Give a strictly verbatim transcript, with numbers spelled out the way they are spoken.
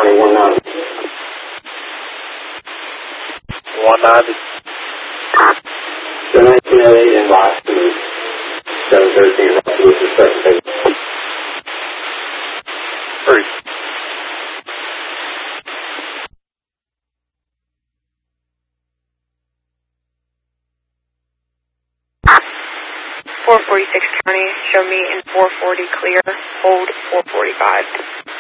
County, one ninety. one ninety. seven nineteen oh eight in Boston. seven thirteen, with the second page. Three. four forty-six County, show me in four forty clear, hold four forty-five.